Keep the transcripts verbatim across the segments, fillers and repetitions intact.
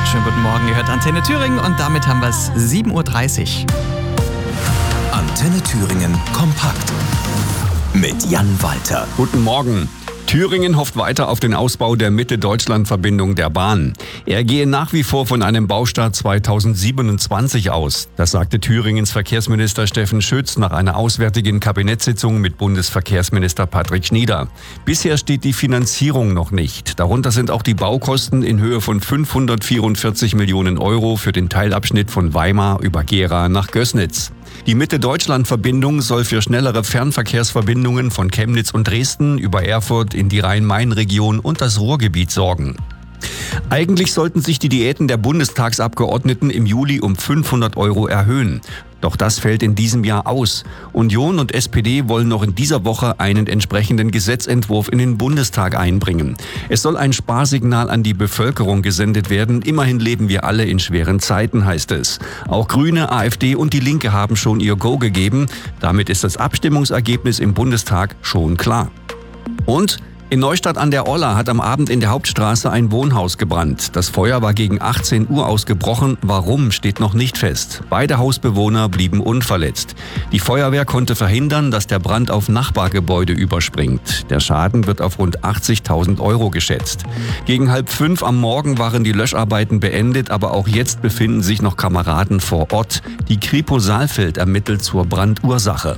Schönen guten Morgen, ihr hört Antenne Thüringen und damit haben wir es sieben Uhr dreißig. Antenne Thüringen kompakt mit Jan Walter. Guten Morgen. Thüringen hofft weiter auf den Ausbau der Mitte-Deutschland-Verbindung der Bahn. Er gehe nach wie vor von einem Baustart zweitausendsiebenundzwanzig aus. Das sagte Thüringens Verkehrsminister Steffen Schütz nach einer auswärtigen Kabinettssitzung mit Bundesverkehrsminister Patrick Schnieder. Bisher steht die Finanzierung noch nicht. Darunter sind auch die Baukosten in Höhe von fünfhundertvierundvierzig Millionen Euro für den Teilabschnitt von Weimar über Gera nach Gößnitz. Die Mitte-Deutschland-Verbindung soll für schnellere Fernverkehrsverbindungen von Chemnitz und Dresden über Erfurt in die Rhein-Main-Region und das Ruhrgebiet sorgen. Eigentlich sollten sich die Diäten der Bundestagsabgeordneten im Juli um fünfhundert Euro erhöhen. Doch das fällt in diesem Jahr aus. Union und S P D wollen noch in dieser Woche einen entsprechenden Gesetzentwurf in den Bundestag einbringen. Es soll ein Sparsignal an die Bevölkerung gesendet werden. Immerhin leben wir alle in schweren Zeiten, heißt es. Auch Grüne, AfD und die Linke haben schon ihr Go gegeben. Damit ist das Abstimmungsergebnis im Bundestag schon klar. Und in Neustadt an der Oller hat am Abend in der Hauptstraße ein Wohnhaus gebrannt. Das Feuer war gegen achtzehn Uhr ausgebrochen. Warum, steht noch nicht fest. Beide Hausbewohner blieben unverletzt. Die Feuerwehr konnte verhindern, dass der Brand auf Nachbargebäude überspringt. Der Schaden wird auf rund achtzigtausend Euro geschätzt. Gegen halb fünf am Morgen waren die Löscharbeiten beendet, aber auch jetzt befinden sich noch Kameraden vor Ort. Die Kripo Saalfeld ermittelt zur Brandursache.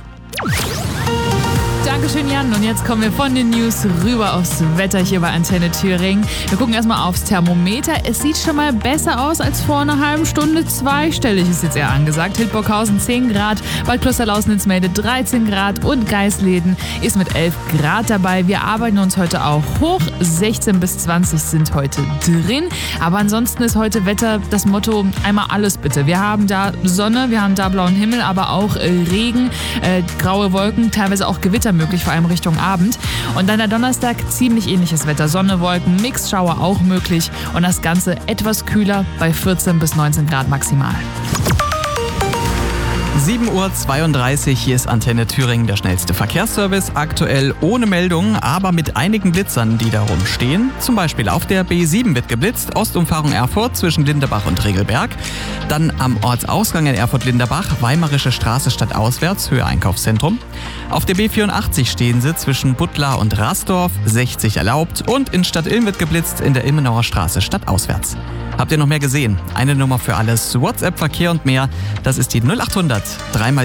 Dankeschön, Jan. Und jetzt kommen wir von den News rüber aufs Wetter hier bei Antenne Thüringen. Wir gucken erstmal aufs Thermometer. Es sieht schon mal besser aus als vor einer halben Stunde. Zweistellig ist jetzt eher angesagt. Hildburghausen zehn Grad, Bad Klosterlausnitz-Melde dreizehn Grad und Geisleden ist mit elf Grad dabei. Wir arbeiten uns heute auch hoch. sechzehn bis zwanzig sind heute drin. Aber ansonsten ist heute Wetter das Motto, einmal alles bitte. Wir haben da Sonne, wir haben da blauen Himmel, aber auch äh, Regen, äh, graue Wolken, teilweise auch Gewitter möglich, vor allem Richtung Abend. Und dann der Donnerstag ziemlich ähnliches Wetter. Sonne, Wolken, Mixschauer auch möglich. Und das Ganze etwas kühler bei vierzehn bis neunzehn Grad maximal. sieben Uhr zweiunddreißig, hier ist Antenne Thüringen, der schnellste Verkehrsservice. Aktuell ohne Meldungen, aber mit einigen Blitzern, die da rumstehen. Zum Beispiel auf der B sieben wird geblitzt, Ostumfahrung Erfurt zwischen Linderbach und Regelberg. Dann am Ortsausgang in Erfurt-Linderbach, Weimarische Straße stadtauswärts, Höhe Einkaufszentrum. Auf der B vierundachtzig stehen sie zwischen Buttlar und Rasdorf, sechzig erlaubt. Und in Stadt-Ilm wird geblitzt in der Ilmenauer Straße stadtauswärts. Habt ihr noch mehr gesehen? Eine Nummer für alles, WhatsApp, Verkehr und mehr, das ist die null acht hundert drei